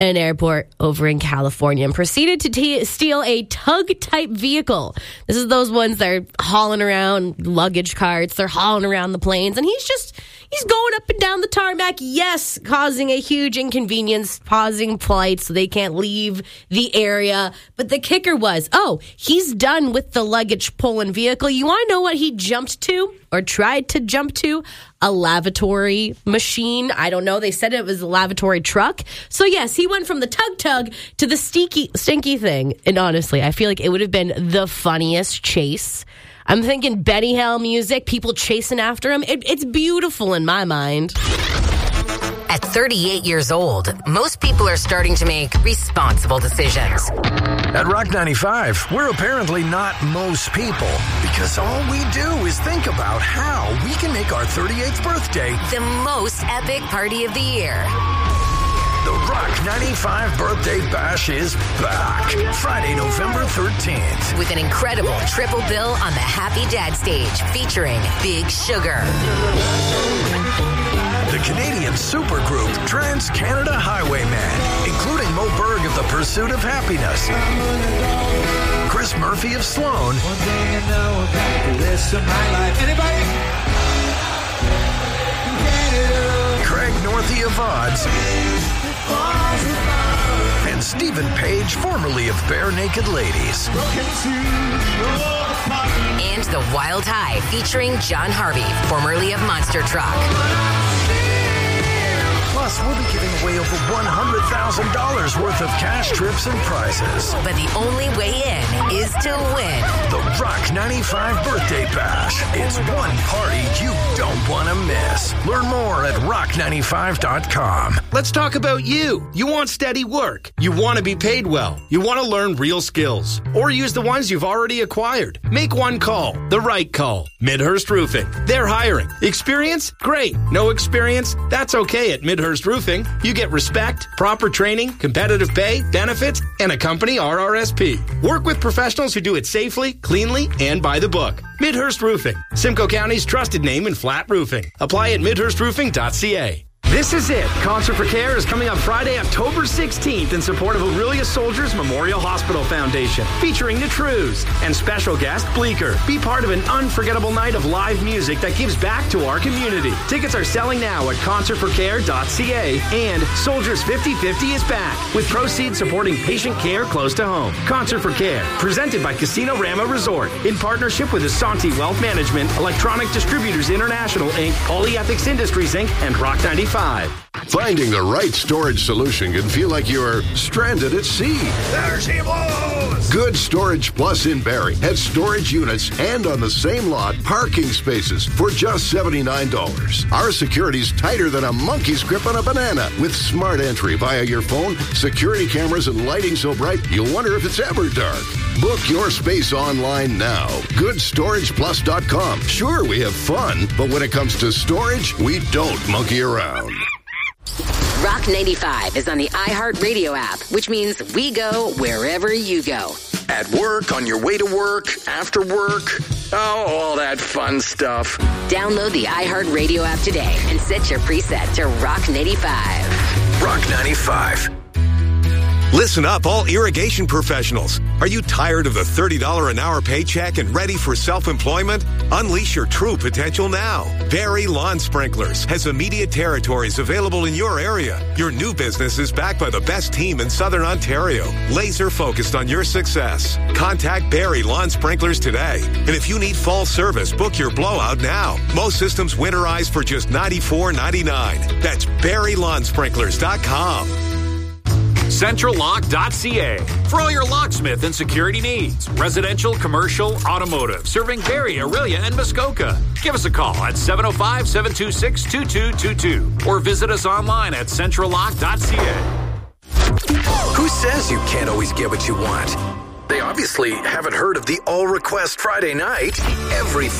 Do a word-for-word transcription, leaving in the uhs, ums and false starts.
an airport over in California and proceeded to t- steal a tug-type vehicle. This is those ones that are hauling around luggage carts. They're hauling around the planes, and he's just, he's going up and down the tarmac, yes, causing a huge inconvenience, pausing flights so they can't leave the area. But the kicker was, oh, he's done with the luggage pulling vehicle. You want to know what he jumped to or tried to jump to? A lavatory machine. I don't know. They said it was a lavatory truck. So yes, he went from the tug-tug to the stinky, stinky thing. And honestly, I feel like it would have been the funniest chase. I'm thinking Benny Hill music, people chasing after him. It, it's beautiful in my mind. At thirty-eight years old, most people are starting to make responsible decisions. At Rock ninety-five, we're apparently not most people, because all we do is think about how we can make our thirty-eighth birthday the most epic party of the year. The Rock ninety-five Birthday Bash is back. Friday, November thirteenth. With an incredible triple bill on the Happy Dad stage featuring Big Sugar. The Canadian supergroup Trans-Canada Highwaymen, including Mo Berg of The Pursuit of Happiness, Chris Murphy of Sloan, Craig Northey of Odds, and Stephen Page, formerly of Bare Naked Ladies. And The Wild High featuring John Harvey, formerly of Monster Truck. Plus, we'll be giving away over one hundred thousand dollars worth of cash, trips, and prizes. But the only way in is to win. The Rock ninety-five Birthday Bash. It's one party you don't want to miss. Learn more at rock ninety-five dot com. Let's talk about you. You want steady work. You want to be paid well. You want to learn real skills. Or use the ones you've already acquired. Make one call. The right call. Midhurst Roofing. They're hiring. Experience? Great. No experience? That's okay at Midhurst Roofing. You get respect, proper training, competitive pay, benefits, and a company R R S P. Work with professionals who do it safely, cleanly, and by the book. Midhurst Roofing. Simcoe County's trusted name in flat roofing. Apply at midhurst roofing dot c a. This is it. Concert for Care is coming up Friday, October sixteenth in support of Aurelia Soldiers Memorial Hospital Foundation, featuring the Trews and special guest Bleecker. Be part of an unforgettable night of live music that gives back to our community. Tickets are selling now at concert for care dot c a, and Soldiers fifty fifty is back, with proceeds supporting patient care close to home. Concert for Care, presented by Casino Rama Resort, in partnership with Asante Wealth Management, Electronic Distributors International, Incorporated, Polyethics Industries, Incorporated, and Rock ninety-five. Finding the right storage solution can feel like you're stranded at sea. There she blows! Good Storage Plus in Barrie has storage units and on the same lot, parking spaces for just seventy-nine dollars. Our security's tighter than a monkey's grip on a banana, with smart entry via your phone, security cameras, and lighting so bright you'll wonder if it's ever dark. Book your space online now. good storage plus dot com. Sure, we have fun, but when it comes to storage, we don't monkey around. Rock ninety-five is on the iHeartRadio app, which means we go wherever you go. At work, on your way to work, after work, oh, all that fun stuff. Download the iHeartRadio app today and set your preset to Rock ninety-five. Rock ninety-five. Listen up, all irrigation professionals. Are you tired of the thirty dollars an hour paycheck and ready for self-employment? Unleash your true potential now. Barrie Lawn Sprinklers has immediate territories available in your area. Your new business is backed by the best team in Southern Ontario, laser focused on your success. Contact Barrie Lawn Sprinklers today. And if you need fall service, book your blowout now. Most systems winterize for just ninety-four ninety-nine. That's barrie lawn sprinklers dot com. central lock dot c a for all your locksmith and security needs. Residential, commercial, automotive. Serving Barrie, Aurelia, and Muskoka. Give us a call at seven oh five, seven two six, two two two two or visit us online at central lock dot c a. Who says you can't always get what you want? They obviously haven't heard of the All Request Friday night. Every